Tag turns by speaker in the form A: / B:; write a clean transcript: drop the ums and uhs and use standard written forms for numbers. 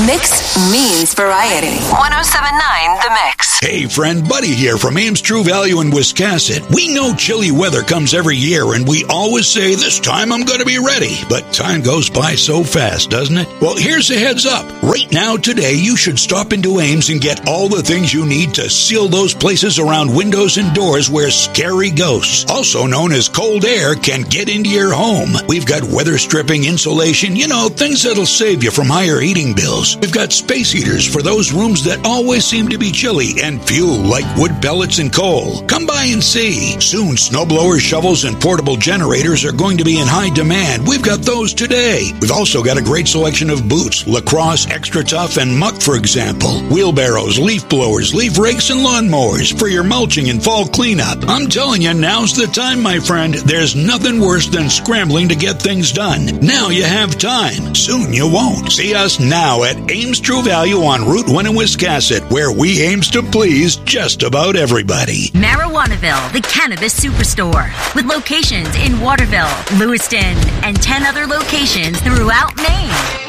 A: Mix means variety. 107.9 The Mix.
B: Hey friend, Buddy here from Ames True Value in Wiscasset. We know chilly weather comes every year and we always say, this time I'm going to be ready. But time goes by so fast, doesn't it? Well, here's a heads up. Right now, today, you should stop into Ames and get all the things you need to seal those places around windows and doors where scary ghosts, also known as cold air, can get into your home. We've got weather stripping, insulation, things that'll save you from higher heating bills. We've got space heaters for those rooms that always seem to be chilly, and fuel like wood pellets and coal. Come by and see. Soon, snowblowers, shovels, and portable generators are going to be in high demand. We've got those today. We've also got a great selection of boots, lacrosse, extra tough, and muck, for example. Wheelbarrows, leaf blowers, leaf rakes, and lawnmowers for your mulching and fall cleanup. I'm telling you, now's the time, my friend. There's nothing worse than scrambling to get things done. Now you have time. Soon you won't. See us now at Ames True Value on Route 1 in Wiscasset, where we aims to please just about everybody.
C: Marijuanaville, the cannabis superstore, with locations in Waterville, Lewiston, and 10 other locations throughout Maine.